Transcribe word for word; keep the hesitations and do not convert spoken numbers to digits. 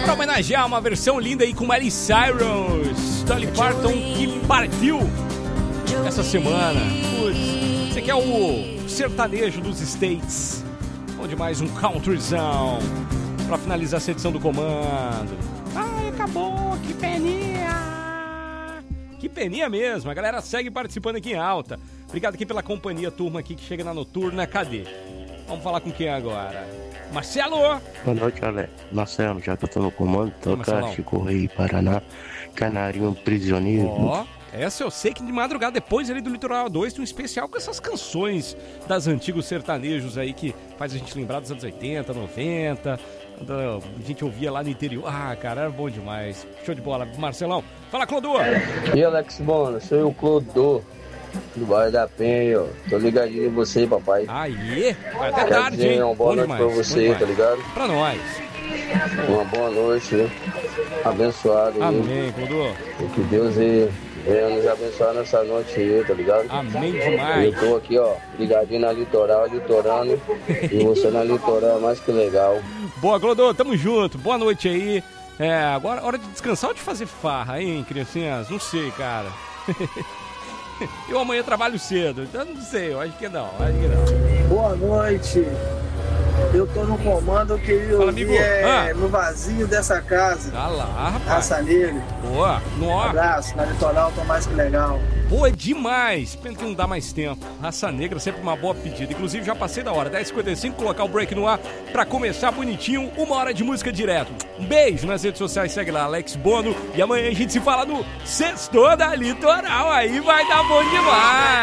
Pra homenagear uma versão linda aí com Miley Cyrus, Dolly Parton, que partiu essa semana. Putz, você quer o sertanejo dos States? Bom demais, um countryzão pra finalizar essa edição do Comando. Ai, acabou, que peninha! Que peninha mesmo, a galera segue participando aqui em alta. Obrigado aqui pela companhia, turma aqui que chega na noturna. Cadê? Vamos falar com quem agora? Marcelo! Boa noite, Alex. Marcelo, já que eu tô no comando, toca Chico Rei, Paraná, Canarinho Prisioneiro. Ó, essa eu sei que de madrugada, depois ali do Litoral dois, tem um especial com essas canções das antigos sertanejos aí que faz a gente lembrar dos anos oitenta, noventa, quando a gente ouvia lá no interior. Ah, cara, era bom demais. Show de bola. Marcelão, fala, Clodô! E Alex Bona, sou o Clodô, do bairro da Penha, ó. Tô ligadinho em você, papai. Aí, vai até tarde, hein? Uma boa Bom noite demais, pra você, tá ligado? Pra nós. Uma boa noite, viu? Abençoado. Amém, Clodô. E que Deus venha nos abençoar nessa noite aí, tá ligado? Amém demais. Eu tô aqui, ó, ligadinho na litoral, litorando. E você na litoral é mais que legal. Boa, Clodô, tamo junto. Boa noite aí. É, agora hora de descansar ou de fazer farra, hein, criancinhas? Não sei, cara. Eu amanhã trabalho cedo, então não sei, eu acho que não, acho que não. Boa noite. Eu tô no comando, eu queria Fala, ouvir amigo. é, Ah. no vazio dessa casa. Tá lá, rapaz. Raça Negra. Boa, no ar. Abraço, na litoral, tô mais que legal. Pô, é demais. Pena que não dá mais tempo. Raça Negra, sempre uma boa pedida. Inclusive, já passei da hora. dez e cinquenta e cinco, colocar o break no ar pra começar bonitinho. Uma hora de música direto. Um beijo nas redes sociais. Segue lá, Alex Bono. E amanhã a gente se fala no Sextou da Litoral. Aí vai dar bom demais.